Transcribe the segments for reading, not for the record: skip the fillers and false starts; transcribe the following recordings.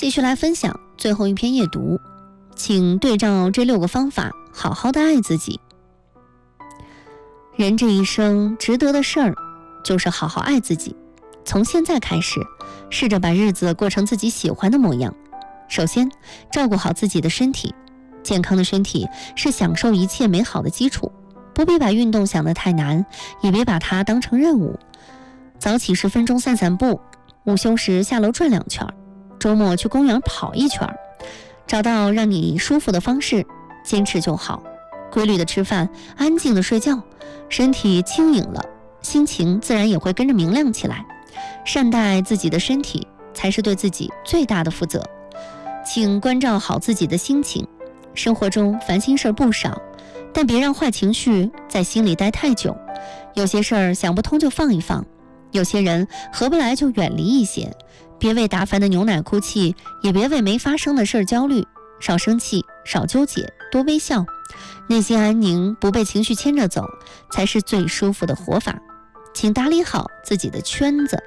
继续来分享最后一篇阅读，请对照这6个方法，好好的爱自己。人这一生值得的事儿，就是好好爱自己。从现在开始，试着把日子过成自己喜欢的模样。首先，照顾好自己的身体。健康的身体是享受一切美好的基础，不必把运动想得太难，也别把它当成任务。早起10分钟散散步，午休时下楼转2圈，周末去公园跑1圈，找到让你舒服的方式，坚持就好。规律的吃饭，安静的睡觉，身体轻盈了，心情自然也会跟着明亮起来。善待自己的身体，才是对自己最大的负责。请关照好自己的心情。生活中烦心事不少，但别让坏情绪在心里待太久。有些事儿想不通就放一放，有些人合不来就远离一些。别为打翻的牛奶哭泣，也别为没发生的事焦虑。少生气，少纠结，多微笑。内心安宁，不被情绪牵着走，才是最舒服的活法。请打理好自己的圈子。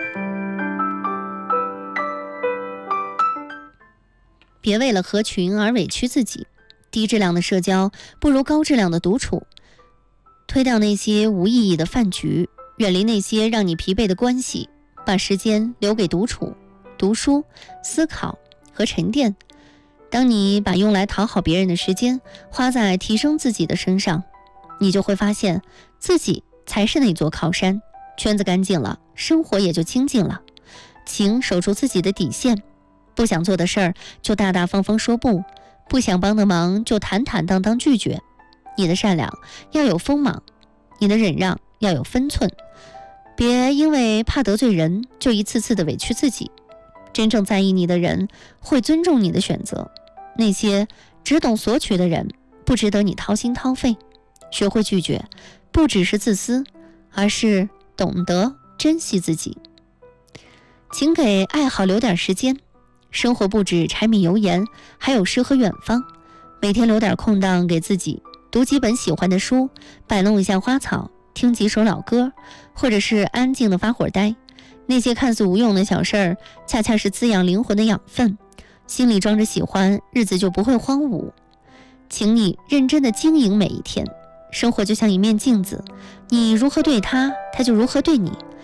别为了合群而委屈自己。低质量的社交不如高质量的独处。推掉那些无意义的饭局，远离那些让你疲惫的关系，把时间留给独处、读书、思考和沉淀。当你把用来讨好别人的时间花在提升自己的身上，你就会发现自己才是那座靠山。圈子干净了，生活也就清静了。请守住自己的底线，不想做的事儿就大大方方说不，不想帮的忙就坦坦荡荡拒绝。你的善良要有锋芒，你的忍让要有分寸。别因为怕得罪人就一次次的委屈自己。真正在意你的人会尊重你的选择，那些只懂索取的人不值得你掏心掏肺。学会拒绝，不只是自私，而是懂得珍惜自己。请给爱好留点时间。生活不止柴米油盐，还有诗和远方。每天留点空档给自己，读几本喜欢的书，摆弄一下花草，听几首老歌，或者是安静的发会儿呆。那些看似无用的小事儿，恰恰是滋养灵魂的养分。心里装着喜欢，日子就不会荒芜。请你认真的经营每一天。生活就像一面镜子，你如何对它，它就如何对你。